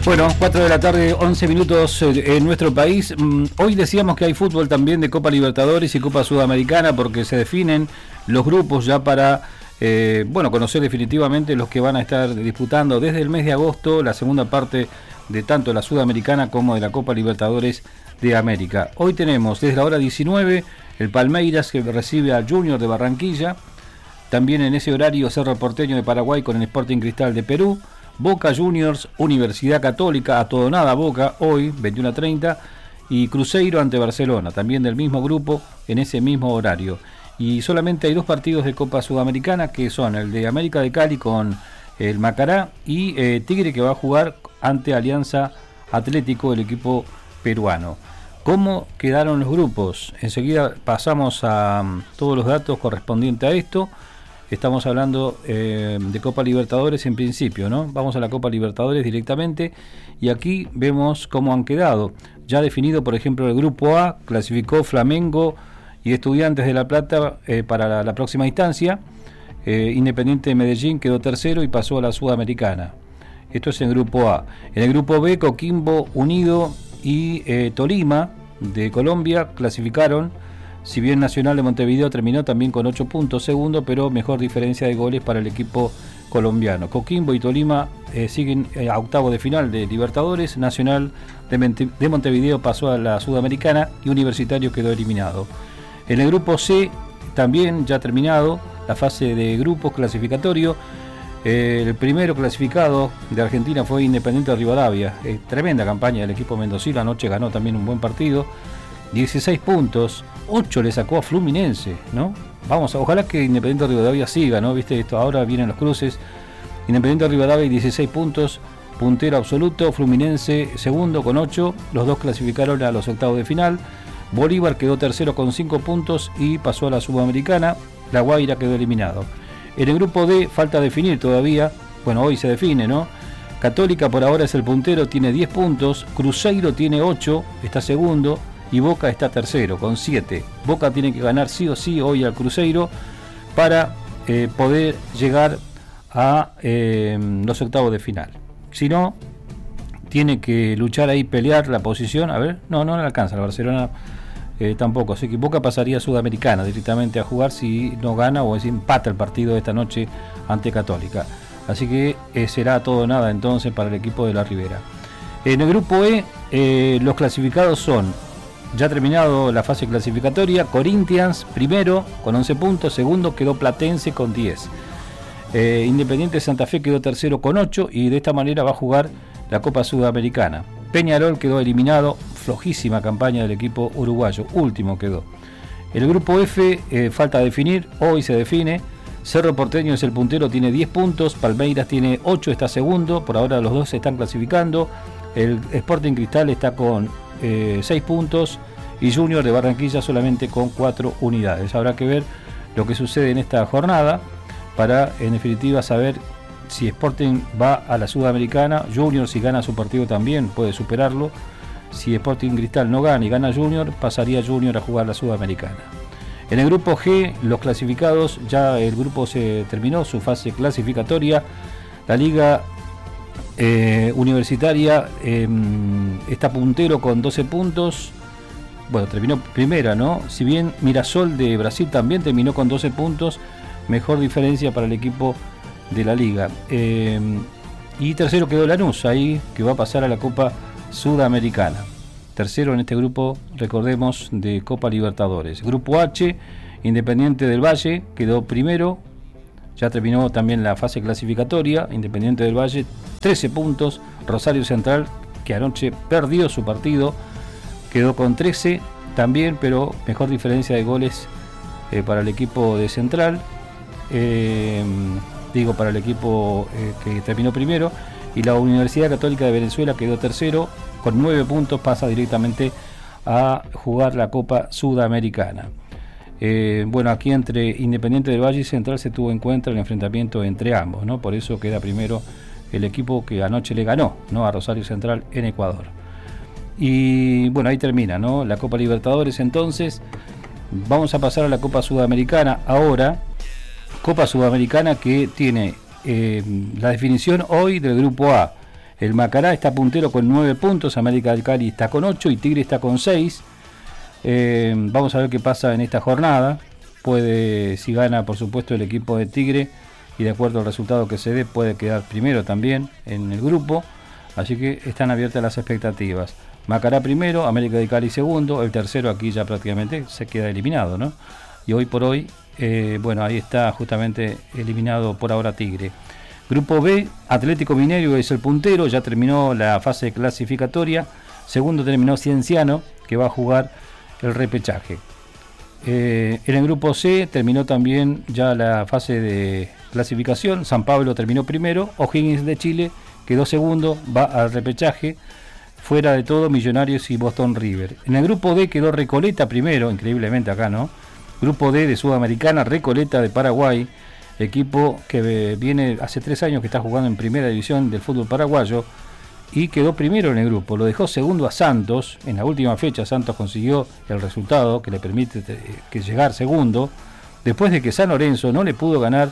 Bueno, 4 de la tarde, 11 minutos en nuestro país. Hoy decíamos que hay fútbol también de Copa Libertadores y Copa Sudamericana porque se definen los grupos ya para conocer definitivamente los que van a estar disputando desde el mes de agosto la segunda parte de tanto la Sudamericana como de la Copa Libertadores de América. Hoy tenemos desde la hora 19 el Palmeiras que recibe al Junior de Barranquilla. También en ese horario Cerro Porteño de Paraguay con el Sporting Cristal de Perú. Boca Juniors, Universidad Católica, a todo nada Boca, hoy, 21:30, y Cruzeiro ante Barcelona, también del mismo grupo, en ese mismo horario. Y solamente hay dos partidos de Copa Sudamericana, que son el de América de Cali con el Macará, y Tigre que va a jugar ante Alianza Atlético, el equipo peruano. ¿Cómo quedaron los grupos? Enseguida pasamos a todos los datos correspondientes a esto. Estamos hablando de Copa Libertadores en principio, ¿no? Vamos a la Copa Libertadores directamente y aquí vemos cómo han quedado. Ya definido, por ejemplo, el Grupo A, clasificó Flamengo y Estudiantes de La Plata para la próxima instancia. Independiente de Medellín quedó tercero y pasó a la Sudamericana. Esto es en el Grupo A. En el Grupo B, Coquimbo Unido y Tolima de Colombia clasificaron. Si bien Nacional de Montevideo terminó también con 8 puntos segundo, pero mejor diferencia de goles para el equipo colombiano. Coquimbo y Tolima siguen a octavo de final de Libertadores. Nacional de Montevideo pasó a la Sudamericana y Universitario quedó eliminado. En el grupo C, también ya terminado la fase de grupos clasificatorio. El primero clasificado de Argentina fue Independiente de Rivadavia. Tremenda campaña del equipo mendocino. Anoche ganó también un buen partido. 16 puntos, 8 le sacó a Fluminense, ¿no? Ojalá que Independiente de Rivadavia siga, ¿no? Viste, esto ahora vienen los cruces. Independiente de Rivadavia 16 puntos, puntero absoluto. Fluminense segundo con 8, los dos clasificaron a los octavos de final. Bolívar quedó tercero con 5 puntos y pasó a la Sudamericana. La Guaira quedó eliminado. En el grupo D falta definir todavía, bueno, hoy se define, ¿no? Católica por ahora es el puntero, tiene 10 puntos. Cruzeiro tiene 8, está segundo. Y Boca está tercero con 7. Boca tiene que ganar sí o sí hoy al Cruzeiro para poder llegar a los octavos de final. Si no, tiene que luchar ahí, pelear la posición. A ver, no le alcanza. El Barcelona tampoco. Así que Boca pasaría a Sudamericana directamente a jugar si no gana o si empata el partido de esta noche ante Católica. Así que será todo o nada entonces para el equipo de la Ribera. En el grupo E, los clasificados son... Ya terminado la fase clasificatoria, Corinthians primero con 11 puntos, segundo quedó Platense con 10. Independiente de Santa Fe quedó tercero con 8 y de esta manera va a jugar la Copa Sudamericana. Peñarol quedó eliminado, flojísima campaña del equipo uruguayo, último quedó. El grupo F falta definir, hoy se define. Cerro Porteño es el puntero, tiene 10 puntos, Palmeiras tiene 8, está segundo, por ahora los dos se están clasificando. El Sporting Cristal está con 6 puntos y Junior de Barranquilla solamente con 4 unidades. Habrá que ver lo que sucede en esta jornada para en definitiva saber si Sporting va a la Sudamericana. Junior, si gana su partido, también puede superarlo. Si Sporting Cristal no gana y gana Junior, pasaría Junior a jugar la Sudamericana. En el grupo G, los clasificados, ya el grupo se terminó su fase clasificatoria. La Liga Universitaria está puntero con 12 puntos. Bueno, terminó primera, ¿no? Si bien Mirasol de Brasil también terminó con 12 puntos, mejor diferencia para el equipo de la Liga. Y tercero quedó Lanús, ahí que va a pasar a la Copa Sudamericana. Tercero en este grupo, recordemos, de Copa Libertadores. Grupo H, Independiente del Valle quedó primero. Ya terminó también la fase clasificatoria. Independiente del Valle, 13 puntos. Rosario Central, que anoche perdió su partido, quedó con 13 también, pero mejor diferencia de goles para el equipo de Central. Para el equipo que terminó primero. Y la Universidad Católica de Venezuela quedó tercero, con 9 puntos, pasa directamente a jugar la Copa Sudamericana. Aquí entre Independiente del Valle y Central se tuvo en cuenta el enfrentamiento entre ambos, ¿no? Por eso queda primero el equipo que anoche le ganó, ¿no?, a Rosario Central en Ecuador. Y bueno, ahí termina, ¿no?, la Copa Libertadores. Entonces vamos a pasar a la Copa Sudamericana ahora. Copa Sudamericana que tiene la definición hoy del grupo A. El Macará está puntero con 9 puntos, América del Cali está con 8 y Tigre está con 6. Vamos a ver qué pasa en esta jornada. Si gana por supuesto el equipo de Tigre y de acuerdo al resultado que se dé puede quedar primero también en el grupo, así que están abiertas las expectativas. Macará primero, América de Cali segundo, el tercero aquí ya prácticamente se queda eliminado, ¿no? Y hoy por hoy, ahí está justamente eliminado por ahora Tigre. Grupo B, Atlético Mineiro es el puntero, ya terminó la fase clasificatoria. Segundo terminó Cienciano, que va a jugar el repechaje. En el grupo C terminó también ya la fase de clasificación. San Pablo terminó primero, O'Higgins de Chile quedó segundo, va al repechaje. Fuera de todo, Millonarios y Boston River. En el grupo D quedó Recoleta primero, increíblemente acá, ¿no? Grupo D de Sudamericana, Recoleta de Paraguay, equipo que viene hace 3 años que está jugando en primera división del fútbol paraguayo y quedó primero en el grupo. Lo dejó segundo a Santos. En la última fecha Santos consiguió el resultado que le permite llegar segundo, después de que San Lorenzo no le pudo ganar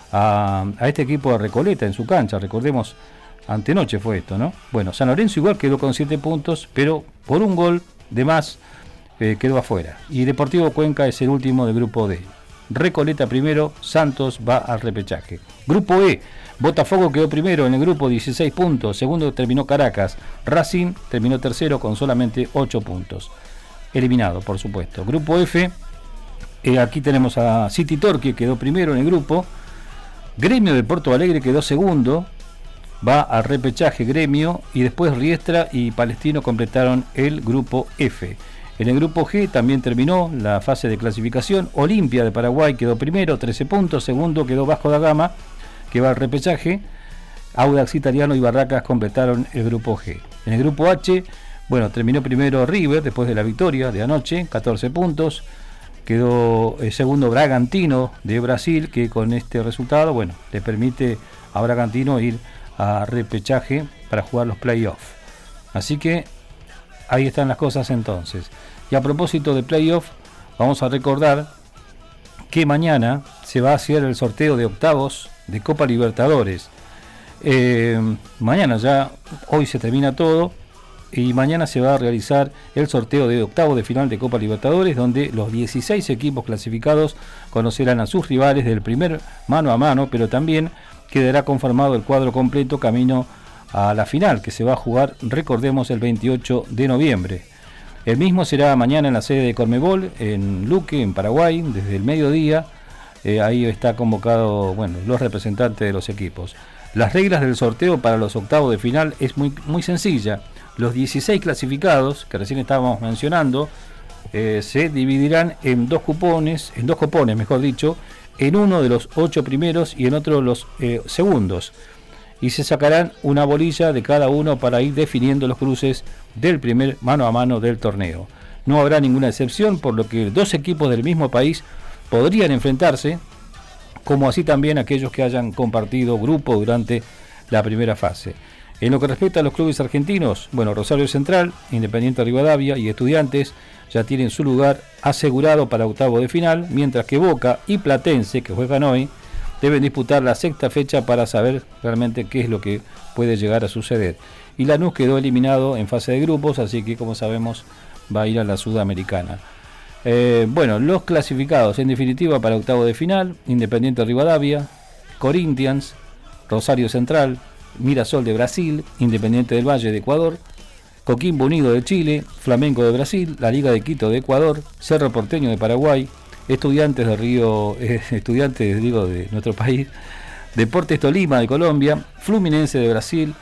a este equipo de Recoleta en su cancha. Recordemos, antenoche fue esto, ¿no? Bueno, San Lorenzo igual quedó con 7 puntos, pero por un gol de más quedó afuera. Y Deportivo Cuenca es el último del grupo D. Recoleta primero, Santos va al repechaje. Grupo E, Botafogo quedó primero en el grupo, 16 puntos. Segundo terminó Caracas. Racing terminó tercero con solamente 8 puntos. Eliminado, por supuesto. Grupo F, aquí tenemos a City Torque, quedó primero en el grupo. Gremio de Porto Alegre quedó segundo. Va al repechaje Gremio y después Riestra y Palestino completaron el grupo F. En el grupo G también terminó la fase de clasificación. Olimpia de Paraguay quedó primero, 13 puntos. Segundo quedó Vasco da Gama, que va al repechaje. Audax Italiano y Barracas completaron el grupo G. En el grupo H, terminó primero River después de la victoria de anoche, 14 puntos. Quedó segundo Bragantino de Brasil, que con este resultado, le permite a Bragantino ir a repechaje para jugar los playoffs. Así que ahí están las cosas entonces. Y a propósito de playoff, vamos a recordar que mañana se va a hacer el sorteo de octavos de Copa Libertadores. Mañana ya, hoy se termina todo, y mañana se va a realizar el sorteo de octavos de final de Copa Libertadores, donde los 16 equipos clasificados conocerán a sus rivales del primer mano a mano, pero también quedará conformado el cuadro completo camino a la final, que se va a jugar, recordemos, el 28 de noviembre. El mismo será mañana en la sede de Conmebol, en Luque, en Paraguay, desde el mediodía. Ahí está convocado, los representantes de los equipos. Las reglas del sorteo para los octavos de final es muy sencilla. Los 16 clasificados, que recién estábamos mencionando, se dividirán en dos cupones, mejor dicho, en uno de los 8 primeros y en otro los segundos. Y se sacarán una bolilla de cada uno para ir definiendo los cruces del primer mano a mano del torneo. No habrá ninguna excepción, por lo que 2 equipos del mismo país podrían enfrentarse, como así también aquellos que hayan compartido grupo durante la primera fase. En lo que respecta a los clubes argentinos, Rosario Central, Independiente Rivadavia y Estudiantes ya tienen su lugar asegurado para octavo de final, mientras que Boca y Platense, que juegan hoy, deben disputar la 6ª fecha para saber realmente qué es lo que puede llegar a suceder. Y Lanús quedó eliminado en fase de grupos, así que, como sabemos, va a ir a la Sudamericana. Los clasificados en definitiva para octavo de final: Independiente Rivadavia, Corinthians, Rosario Central, Mirassol de Brasil, Independiente del Valle de Ecuador, Coquimbo Unido de Chile, Flamengo de Brasil, la Liga de Quito de Ecuador, Cerro Porteño de Paraguay, Estudiantes de nuestro país, Deportes Tolima de Colombia, Fluminense de Brasil,